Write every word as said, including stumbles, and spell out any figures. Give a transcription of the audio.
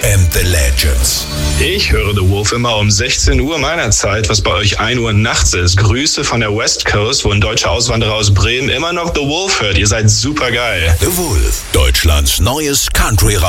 and the Legends. Ich höre The Wolf immer um sechzehn Uhr meiner Zeit, was bei euch ein Uhr nachts ist. Grüße von der West Coast, wo ein deutscher Auswanderer aus Bremen immer noch The Wolf hört. Ihr seid super geil. The Wolf, Deutschlands neues Country-Radio.